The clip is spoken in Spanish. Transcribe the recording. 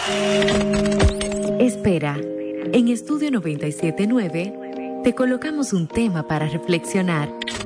Espera, en Estudio 97.9 te colocamos un tema para reflexionar.